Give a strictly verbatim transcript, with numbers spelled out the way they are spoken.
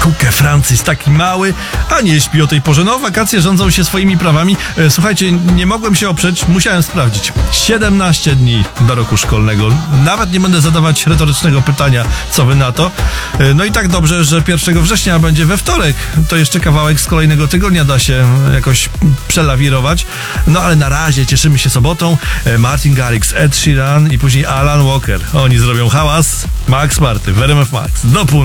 kukę Francis, taki mały, a nie śpi o tej porze. No, wakacje rządzą się swoimi prawami. Słuchajcie, nie mogłem się oprzeć, musiałem sprawdzić. siedemnaście dni do roku szkolnego. Nawet nie będę zadawać retorycznego pytania, co wy na to. No i tak dobrze, że pierwszego września będzie we wtorek. To jeszcze kawałek z kolejnego tygodnia da się jakoś przelawirować. No ale na razie cieszymy się sobotą. Martin Garrix, Ed Sheeran i później Alan Walker. Oni zrobią hałas. Max Marty w R M F Max. Do północy.